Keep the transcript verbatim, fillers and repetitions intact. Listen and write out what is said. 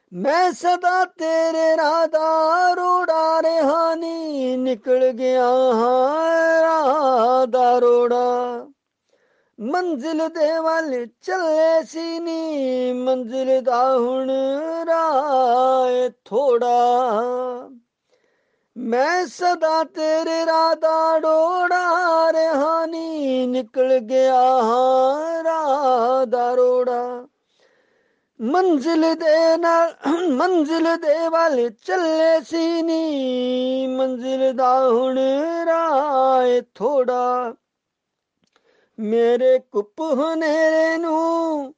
ਮੈਂ ਸਦਾ ਤੇਰੇ ਰਾਹ ਦਾ ਰੋੜਾ ਰਿਹਾ ਨੀ, ਨਿਕਲ ਗਿਆ ਹਾਂ ਰਾਹ ਦਾ ਰੋੜਾ। ਮੰਜ਼ਿਲ ਦੇ ਵੱਲ ਚੱਲੇ ਸੀ ਨੀ, ਮੰਜ਼ਿਲ ਦਾ ਹੁਣ ਰਾਹ ਏ ਥੋੜਾ। ਮੈਂ ਸਦਾ ਤੇਰੇ ਰਾਹ ਦਾ ਰੋੜਾ ਰਿਹਾ ਨੀ, ਨਿਕਲ ਗਿਆ ਹਾਂ ਰਾਹ ਦਾ ਰੋੜਾ। ਮੰਜ਼ਿਲ ਦੇ ਨਾਲ ਮੰਜ਼ਿਲ ਦੇ ਵੱਲ ਚੱਲੇ ਸੀ ਨੀ, ਮੰਜ਼ਿਲ ਦਾ ਹੁਣ ਰਾਹ ਏ ਥੋੜਾ। ਮੇਰੇ ਕੁੱਪ ਹਨੇਰੇ ਨੂੰ